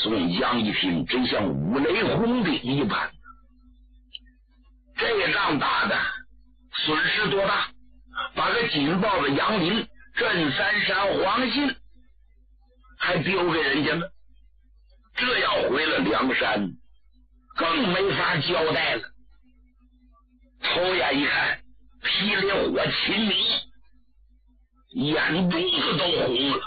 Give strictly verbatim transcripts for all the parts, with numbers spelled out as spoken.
宋江一听，真像五雷轰顶一般，这仗打的损失多大，把个紧抱的杨林、镇三山、黄信还丢给人家了，这要回了梁山更没法交代了。头眼一看，霹雳火秦明眼珠子都红了，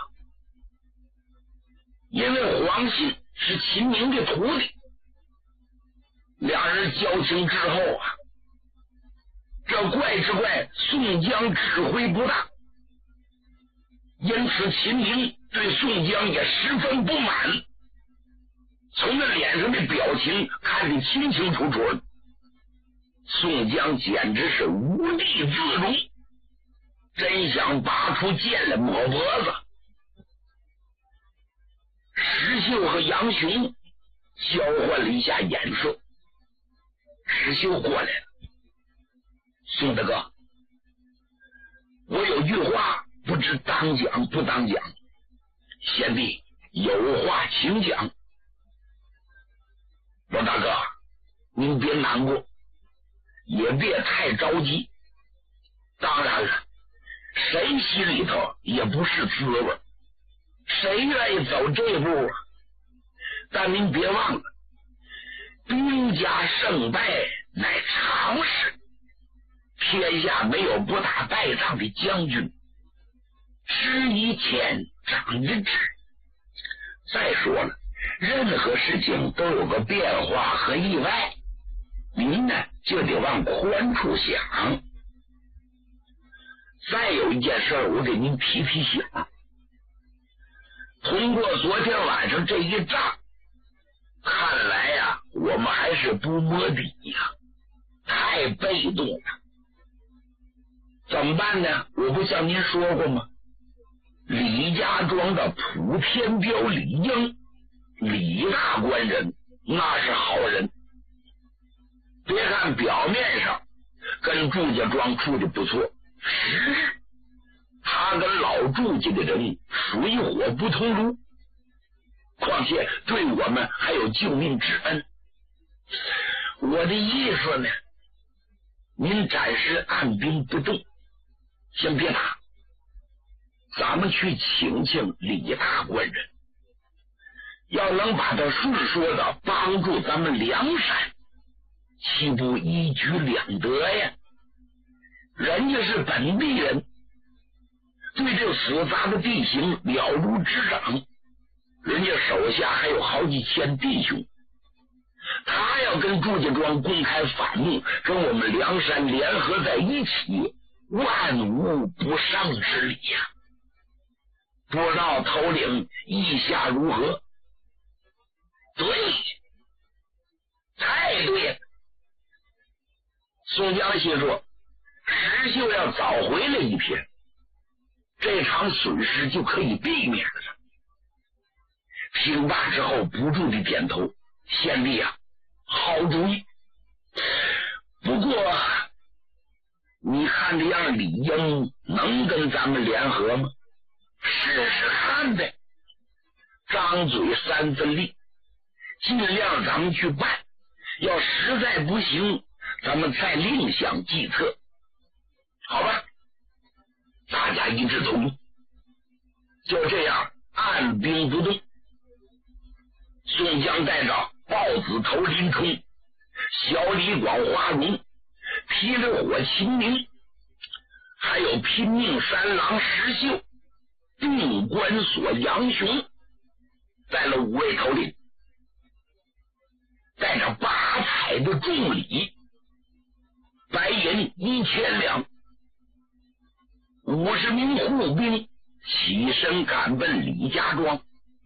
因为黄信是秦明的徒弟，俩人交情之后啊，这怪之怪宋江指挥不当，因此秦明对宋江也十分不满，从那脸上的表情看得清清楚楚的。宋江简直是无地自容，真想拔出剑来抹脖子。石秀和杨雄交换了一下眼色，石秀过来了，宋大哥，我有句话不知当讲不当讲，贤弟有话请讲。老大哥，您别难过，也别太着急，当然了，谁心里头也不是滋味，谁愿意走这步啊？但您别忘了，兵家胜败乃常事，天下没有不打败仗的将军，吃一堑长一智。再说了，任何事情都有个变化和意外，您呢就得往宽处想。再有一件事我给您提提醒，通过昨天晚上这一仗，看来呀、啊，我们还是不摸底呀、啊，太被动了。怎么办呢？我不向您说过吗？李家庄的普天彪李应，李大官人那是好人，别看表面上跟祝家庄处的不错，实质他跟老祝家的人水火不同炉，况且对我们还有救命之恩。我的意思呢，您暂时按兵不动，先别打，咱们去请请李大官人，要能把他顺说的帮助咱们梁山，岂不一举两得呀？人家是本地人，对这复杂的地形了如指掌，人家手下还有好几千弟兄，他要跟祝家庄公开反目，跟我们梁山联合在一起，万无不胜之理呀、啊！不知道头领意下如何？对，太对了。宋江心说，石秀要早回来一天，这场损失就可以避免了。听罢之后不住地点头，贤弟啊，好主意。不过你看这样李应能跟咱们联合吗？试试看呗，张嘴三分力，尽量咱们去办，要实在不行，咱们再另想计策，好吧？大家一致同意，就这样按兵不动。宋江带着豹子头林冲、小李广花荣、霹雳火秦明，还有拼命三郎石秀、定关索杨雄，带了五位头领，带着八彩的重礼，白银一千两，五十名护兵起身赶奔李家庄。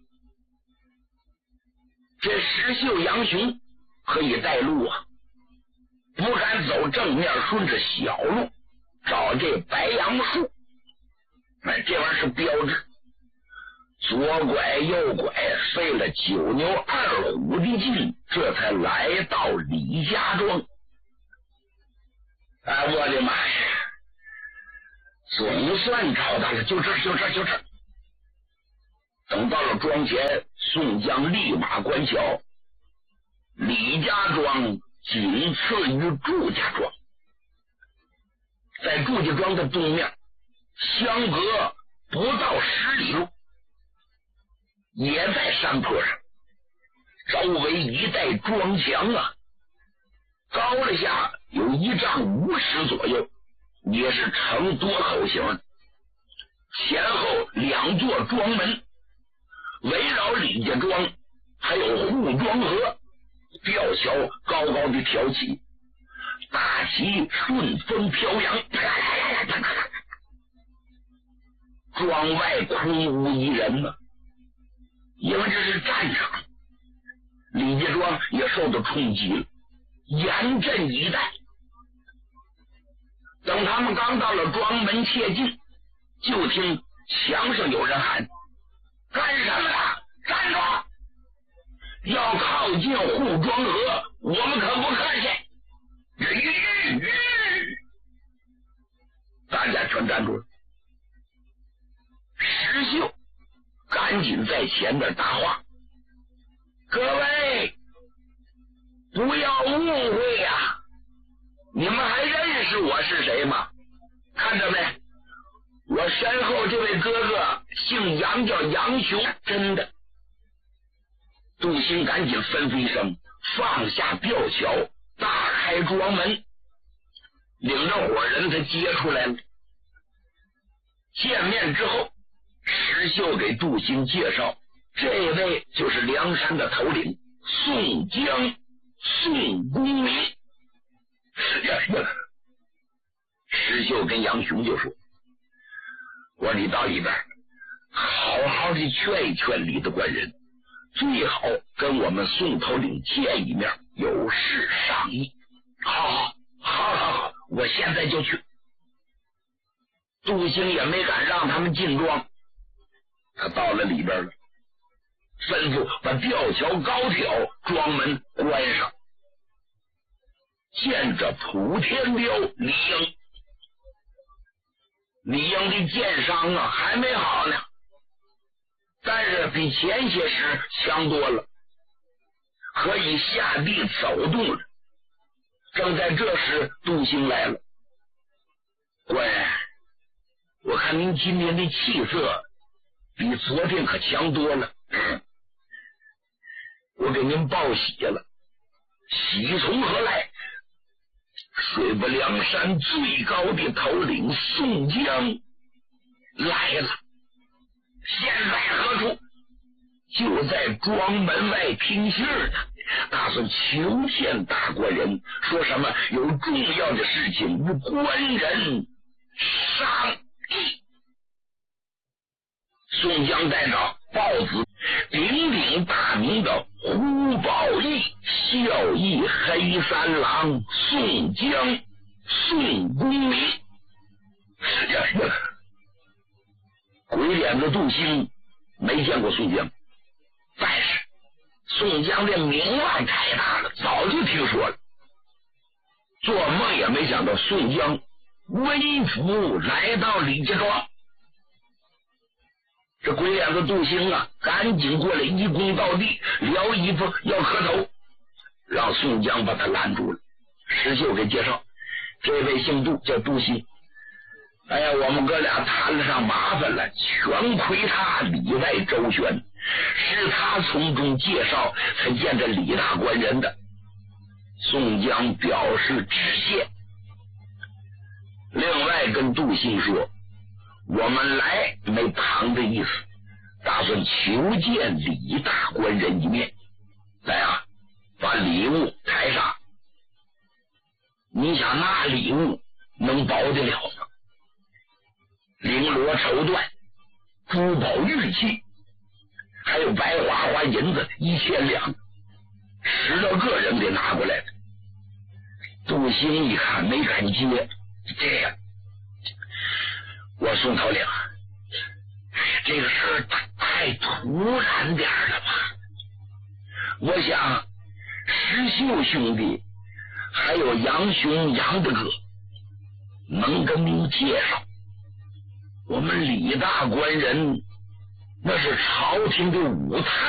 这石秀杨雄可以带路啊，不敢走正面，顺着小路找这白杨树，哎，这玩意儿是标志，左拐右拐，费了九牛二虎的劲，这才来到李家庄。哎，我的妈呀，总算找到了，就这就这就这。等到了庄前， 宋江立马关桥，李家庄仅次于祝家庄，在祝家庄的东面，相隔不到十里路，也在山坡上，周围一带庄墙啊，高了下有一丈五尺左右，也是呈多口型，前后两座庄门，围绕李家庄还有护庄河，吊桥高高的挑起，大旗顺风飘扬，庄外空无一人呢，因为这是战场，李家庄也受到冲击了，严阵以待。等他们刚到了庄门切近，就听墙上有人喊：干什么呀？站住！要靠近护庄河，我们可不客气。大家全站住了。石秀赶紧在前面搭话：各位不要误会呀、啊，你们还认识我是谁吗？看着没，我身后这位哥哥姓杨，叫杨雄。真的。杜兴赶紧吩咐一声，放下吊桥，打开庄门，领着伙人他接出来了。见面之后，石秀给杜兴介绍，这位就是梁山的头领宋江，宋公明。石秀跟杨雄就说：我你到里边好好的劝一劝李大官人，最好跟我们宋头领见一面，有事商议。好好好好好，我现在就去。杜兴也没敢让他们进庄，他到了里边了，吩咐把吊桥高挑，庄门关上。见着普天彪李应，李应的剑伤啊还没好呢，但是比前些时强多了，可以下地走动了。正在这时，杜兴来了：官人，我看您今天的气色比昨天可强多了。嗯，我给您报喜了，喜从何来？水泊梁山最高的头领宋江来了，现在何处？就在庄门外听信呢，打算求见大官人，说什么有重要的事情与官人商议。宋江带着豹子鼎鼎大名的胡宝义、孝义黑三郎宋江、宋公明，鬼脸子杜兴没见过宋江，但是宋江的名望太大了，早就听说了，做梦也没想到宋江微服来到李家庄。这鬼脸子杜兴啊，赶紧过来一躬到地，撩衣服要磕头，让宋江把他拦住了。石秀给介绍，这位姓杜，叫杜兴。哎呀，我们哥俩摊了上麻烦了，全亏他里外周旋，是他从中介绍才见着李大官人的。宋江表示致谢，另外跟杜兴说，我们来没堂的意思，打算求见李大官人一面，来啊，把礼物抬上。你想那礼物能保得了吗？绫罗绸缎、珠宝玉器，还有白花花银子一千两，十多个人给拿过来的。杜兴一看没敢接，这样，我宋头领，这个事儿太突然点了吧？我想石秀兄弟还有杨雄杨大哥能跟您介绍，我们李大官人那是朝廷的武太